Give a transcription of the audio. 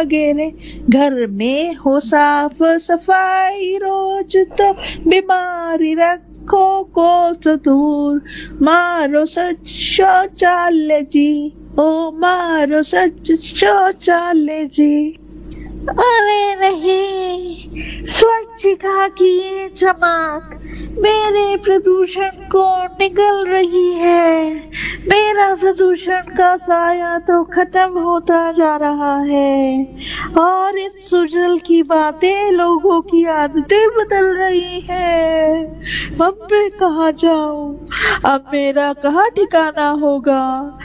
लागे रे। घर में हो साफ सफाई रोज तो बीमारी रखो को दूर। मारो सच शौचालय जी, ओ मारो सच शौचालय जी। अरे नहीं, स्वच्छता की ये चमक मेरे प्रदूषण को निगल रही है। मेरा प्रदूषण का साया तो खत्म होता जा रहा है और इस सुजल की बातें लोगों की आदतें बदल रही है। अब मैं कहाँ जाऊं? अब मेरा कहाँ ठिकाना होगा?